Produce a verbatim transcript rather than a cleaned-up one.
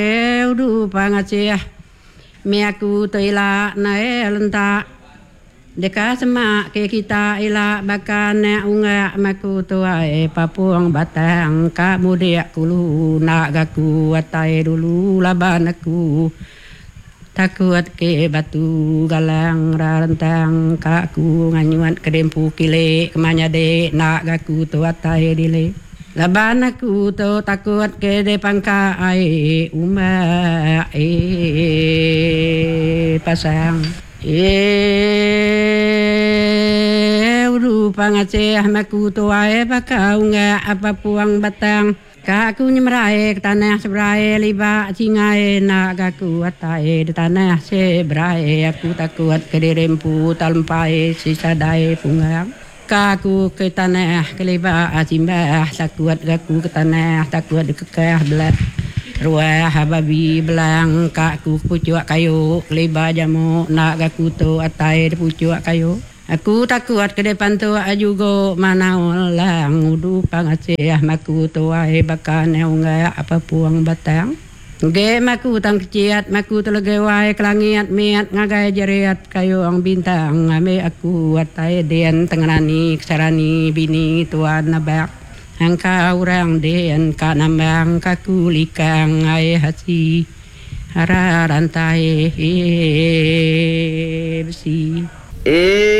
du pangacia me aku to ila na elenta deka sema ke kita ila bakan unga maku to ai papuang batang ka mudia kulu nak gaku atai dulu laban aku takut ke batu galang rantang kaku nganyuan kedempu kile kemanya de nak gaku to atai dile laban aku to takut ke de pangka ai uma e pasang e uru pangaceh maku to ai bakau nga apa puang batang kaku nyemrai ke tanah sebrai liba cingai nak gaku atai di tanah sebrai aku takut ke dirempu talmpai sisadai pungang kaku ke tanah ke liba cimbah takut gaku ke tanah takut dikekeh belat ruah babi belang kaku pucuk kayu liba jamu nak gaku tu atai di pucuk kayu aku takut ke depan tu juga mana ulang udu pangaceh maku tu ai bakan unga apa puang batang ge maku tang keciat maku tu lagi wai kelangit miat ngagai jeriat kayu ang bintang ame aku atai den tenganani kesarani bini tuan nabak angka orang den ka nambang kaku likang ai hati hara rantai besi eh